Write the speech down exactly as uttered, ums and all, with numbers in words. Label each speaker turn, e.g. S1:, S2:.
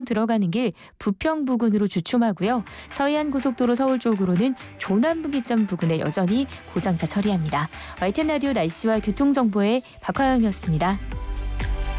S1: 들어가는 길 부평 부근으로 주춤하고요. 서해안 고속도로 서울 쪽으로는 조남분기점 부근에 여전히 고장차 처리합니다. 와이티엔 라디오 날씨와 교통정보의 박화영이었습니다.